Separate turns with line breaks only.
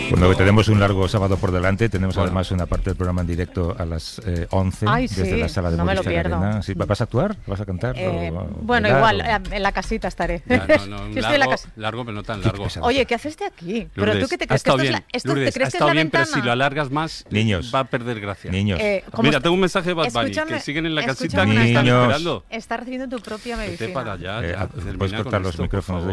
Bueno, tenemos un largo sábado por delante. Tenemos además una parte del programa en directo a las 11 desde la sala de Movistar Arena. ¿Sí? ¿Vas a actuar? ¿Vas a cantar?
Bueno, igual, en la casita estaré.
Largo, pero no tan largo.
Oye, ¿qué haces de aquí?
Lourdes,
¿Pero tú qué te crees?
Lourdes, ha estado bien, pero si lo alargas más, va a perder gracia.
Niños.
Mira, tengo un mensaje de Bad Bunny, que siguen en la casita, que están esperando.
Está recibiendo tu propia medicina.
Vete para allá.
Puedes cortar los micrófonos.